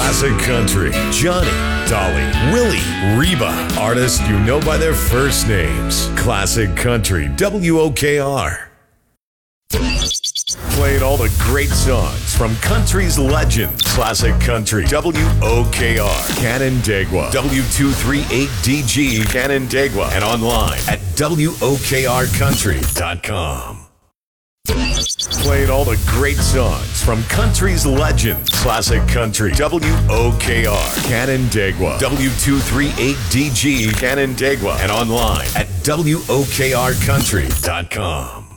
Classic Country. Johnny, Dolly, Willie, Reba. Artists you know by their first names. Classic Country, WOKR. Playing all the great songs from country's legends. Classic Country, WOKR, Canandaigua, W238DG, Canandaigua, and online at WOKRcountry.com. Playing all the great songs from country's legends. Classic Country, WOKR, Canandaigua, W238DG, Canandaigua, and online at WOKRcountry.com.